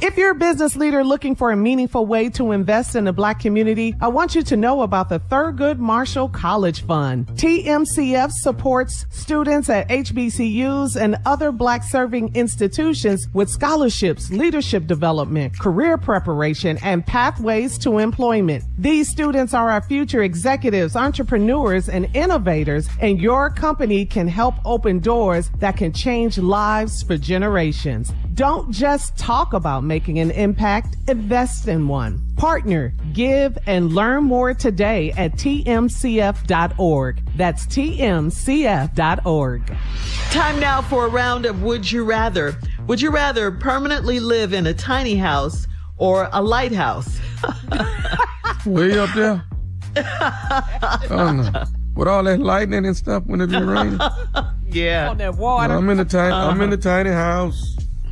If you're a business leader looking for a meaningful way to invest in the Black community, I want you to know about the Thurgood Marshall College Fund. TMCF supports students at HBCUs and other Black-serving institutions with scholarships, leadership development, career preparation, and pathways to employment. These students are our future executives, entrepreneurs, and innovators, and your company can help open doors that can change lives for generations. Don't just talk about making an impact, invest in one. Partner, give, and learn more today at tmcf.org. That's tmcf.org. Time now for a round of Would You Rather. Would you rather permanently live in a tiny house or a lighthouse? Way up there? Oh, no. With all that lightning and stuff when it be raining? Yeah. On that water. No, I'm in the tiny house.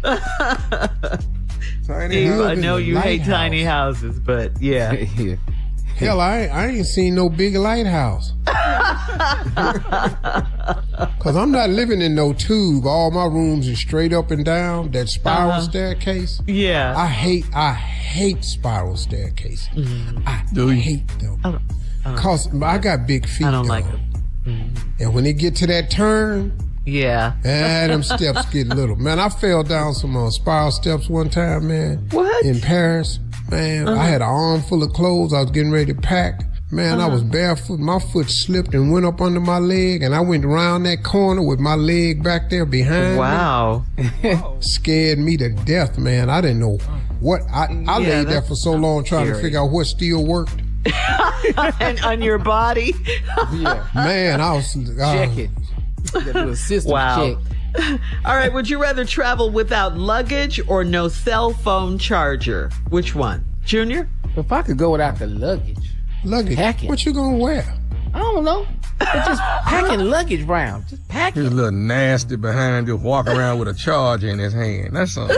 Tiny house. I know you hate tiny houses, but yeah. Hell, I ain't seen no big lighthouse. Cause I'm not living in no tube. All my rooms are straight up and down. That spiral staircase. Yeah. I hate spiral staircases. Mm-hmm. I hate them. Cause I got big feet. I don't though. like them. Mm-hmm. And when they get to that turn, them steps get little. Man, I fell down some spiral steps one time, man. What? In Paris. Man, I had an armful of clothes I was getting ready to pack. Man, I was barefoot. My foot slipped and went up under my leg, and I went around that corner with my leg back there behind me. Scared me to death, man. I didn't know what. I laid there for so long trying to figure out what still worked. And on your body? Yeah. Man, I was... check it. Do a system check. All right, would you rather travel without luggage or no cell phone charger? Which one? Junior? If I could go without the luggage. Packing. What you gonna wear? I don't know. But just packing luggage round. Just packing. He's a little nasty behind, just walk around with a charger in his hand. That's something.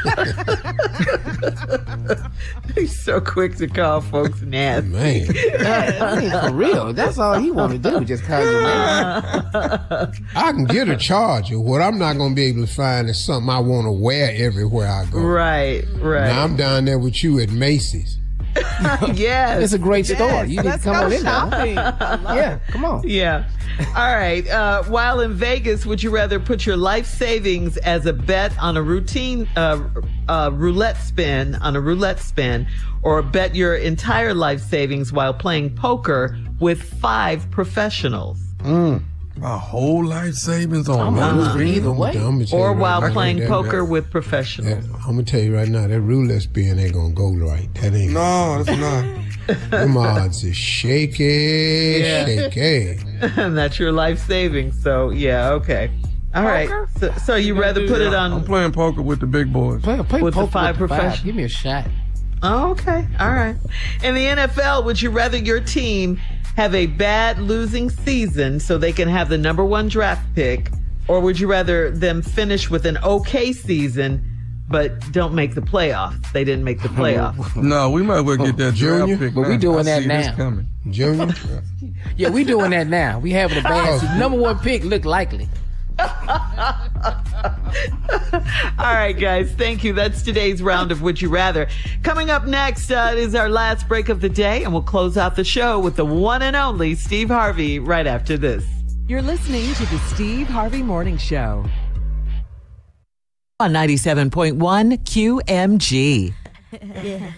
He's so quick to call folks nasty. Man. I mean, for real. That's all he want to do, just call you nasty. I can get a charger. What I'm not going to be able to find is something I want to wear everywhere I go. Right. Now I'm down there with you at Macy's. Yes. It's a great store. You need to come on in there. Yeah, come on. Yeah. All right. While in Vegas, would you rather put your life savings as a bet on a routine roulette spin, or bet your entire life savings while playing poker with 5 profesmonals? A whole life savings on either way. Or while playing poker with professionals. I'm going to tell you right now, that roulette spin ain't going to go right. That ain't. No, it's not. Them odds is shaky. And that's your life savings. So, yeah, okay. All right. So you rather put it on... I'm playing poker with the big boys. Play with poker the 5 professionals. Give me a shot. Oh, okay. All right. In the NFL, would you rather your team have a bad losing season so they can have the number 1 draft pick, or would you rather them finish with an okay season but don't make the playoffs? They didn't make the playoffs. No, we might as well get that draft pick. But we doing that now. Junior? Yeah, we doing that now. We having a bad season. Number 1 pick look likely. All right, guys. Thank you. That's today's round of Would You Rather. Coming up next is our last break of the day, and we'll close out the show with the one and only Steve Harvey right after this. You're listening to the Steve Harvey Morning Show on 97.1 QMG. Yeah.